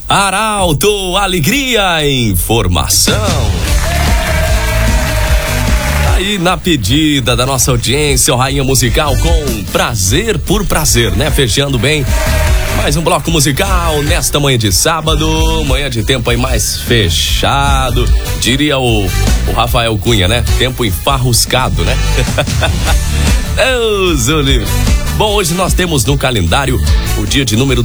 Arauto, alegria, informação. Aí na pedida da nossa audiência, o Rainha Musical com Prazer por Prazer, né? Fechando bem mais um bloco musical nesta manhã de sábado, manhã de tempo aí mais fechado, diria o Rafael Cunha, né? Tempo enfarruscado, né? Deus o livre. Bom, hoje nós temos no calendário o dia de número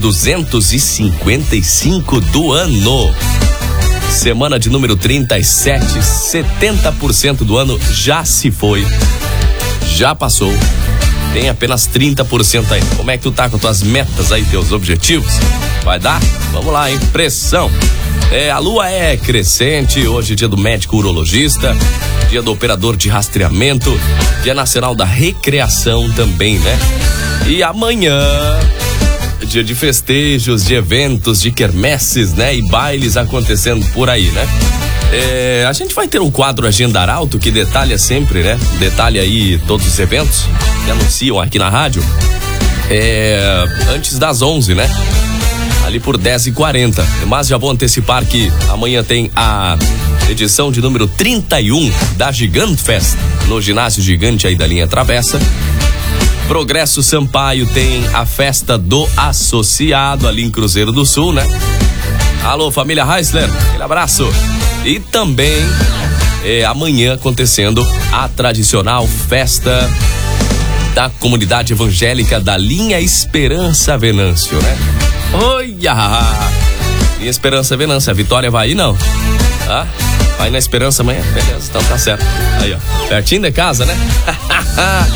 255 do ano. Semana de número 37, 70% do ano já se foi, já passou. Tem apenas 30% aí. Como é que tu tá com tuas metas aí, teus objetivos? Vai dar? Vamos lá, hein? Pressão. A lua é crescente, hoje é dia do médico urologista, dia do operador de rastreamento, dia nacional da recreação também, né? E amanhã, dia de festejos, de eventos, de quermesses, né? E bailes acontecendo por aí, né? A gente vai ter um quadro Agenda Arauto que detalha sempre, né? Detalha aí todos os eventos que anunciam aqui na rádio. Antes das 11, né? Ali por 10h40. Mas já vou antecipar que amanhã tem a edição de número 31 da Gigante Fest, no ginásio gigante aí da linha Travessa. Progresso Sampaio tem a festa do associado ali em Cruzeiro do Sul, né? Alô, família Heisler, aquele abraço. E também amanhã acontecendo a tradicional festa da comunidade evangélica da linha Esperança Venâncio, né? Olha! Linha Esperança Venâncio, a Vitória vai aí não? Ah, vai na Esperança amanhã? Beleza, então tá certo. Aí, ó, pertinho de casa, né?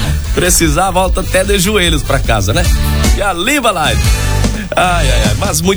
Precisar, volta até de joelhos pra casa, né? E ali, live. Ai, mas muito